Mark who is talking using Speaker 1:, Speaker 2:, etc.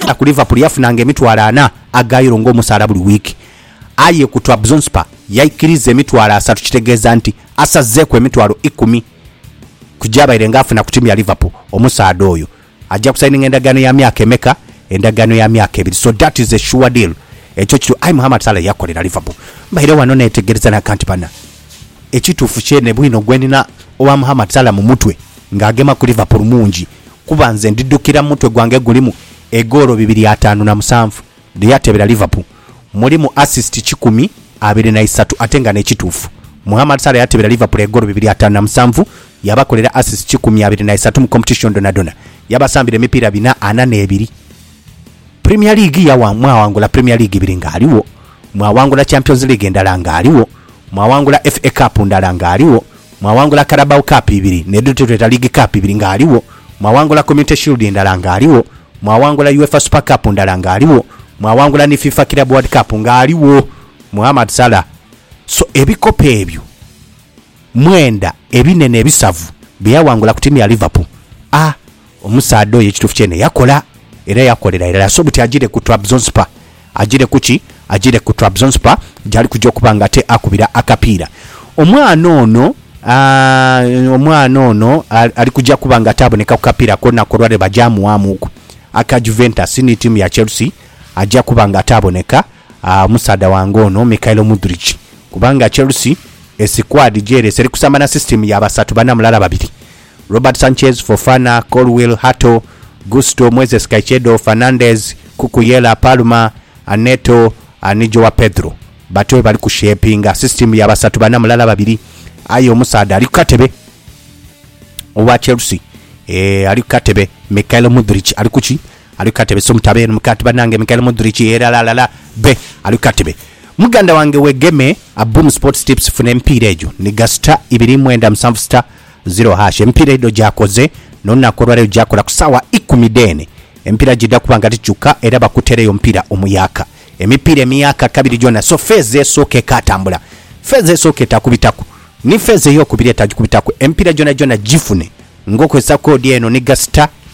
Speaker 1: omusaala ku Liverpool yafunanga emitwalo 4 agayiro ng'omusaala buli wiiki. Aye ku Trabzonspor yaikiriza emitwalo 3 kitegeeza nti asazzeeko emitwalo 10 kujabaire ngafuna ku timu ya Liverpool. Omusaada oyo ajja kusayininga endagaano ya myaka emeka, endagaano ya myaka 2. So that is a sure deal. Ekyo kitu Mohamed Salah yakolera Liverpool. Mbaire wano netegereza na kanti pana ekituufu kyene bwino gwenina owa Mohamed Salah mu mutwe ng'agema ku Liverpool mungi kuba nze ndiddukira mutwe gwange gulimu egoro 257 lyatebera Liverpool, mulimu assist 10-23 ate nga n'ekituufu. Mohamed Salah yatebera Liverpool egoro 257 yabakolera assist 10-23 mu competition donadona, yabasambira emipiira 442. Premier League mwawangula Premier League 2 ng'aliwo, mwawangula Champions League endala ng'aliwo, mwawangula FA Cup ndala ng'aliwo, mwawangula Carabao Cup 2 ne Toyota League Cup 2 ng'aliwo, mwawangula Community Shield ndala ng'aliwo, mwawangula UEFA Super Cup ndala ng'aliwo, mwawangula ni FIFA Club World Cup ng'aliwo Mohamed Salah. So ebikope ebyo mwenda ebinene ebisavu byawangula ku timu ya Liverpool. Omusaada oyo ekituufu kyene yakola era yakolera era so buti agire ku Trabzonspor, agire kuki, agire ku Trabzonspor jali kujja okubanga ate akubira akapiira. Omwana ono ali kujja kubanga taboneka ku kapiira konna kolwale bajamu wamuko aka Juventus ni timu ya Chelsea ajja kubanga taboneka. Omusaada wange ono Mikailo Mudryk kubanga Chelsea esquad jere seri kusamba na system ya basatu bana mulala 2: Robert Sanchez, Fofana, Colwill, Hato, Gusto, Moises Caicedo, Fernandez, Kukuyela, Palma, Aneto, Anijo wa Pedro. Batowe bali kushapinga system ya basatu bana mulala 2. Ayo omusaada ali katebe owa Chelsea ali katebe Mikailo Mudryk ali kuki, ali katebe so mutabene mukatiba nange Mikailo Mudryk era la be ali katebe. Muganda wange wegeme Boom Sports Tips fune mpira ejo ni gasta 2.7*0# mpira edo jakoze nonna kolwale jakola kusawa 10 empira jida kubanga tichuka era bakutereyo mpira omuyaka emipira emiyaka 2 jona. So feze soke katambula, feze soke takubitako ni feze yo kubireta kubitako empira jona jifune ngokwesa kodi eno ni gasta